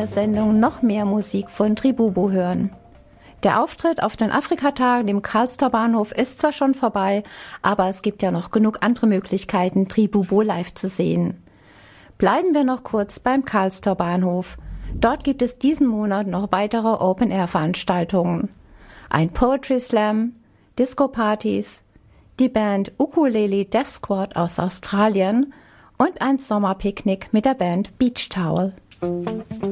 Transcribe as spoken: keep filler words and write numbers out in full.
der Sendung noch mehr Musik von Tribubo hören. Der Auftritt auf den Afrikatagen im Karlstor Bahnhof ist zwar schon vorbei, aber es gibt ja noch genug andere Möglichkeiten, Tribubo live zu sehen. Bleiben wir noch kurz beim Karlstor Bahnhof. Dort gibt es diesen Monat noch weitere Open-Air-Veranstaltungen. Ein Poetry Slam, Disco-Partys, die Band Ukulele Death Squad aus Australien und ein Sommerpicknick mit der Band Beach Towel.